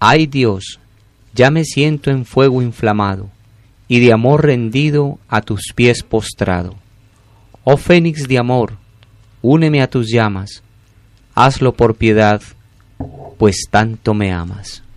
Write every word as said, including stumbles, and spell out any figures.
Ay Dios, ya me siento en fuego inflamado, y de amor rendido a tus pies postrado. Oh fénix de amor, úneme a tus llamas, hazlo por piedad, pues tanto me amas.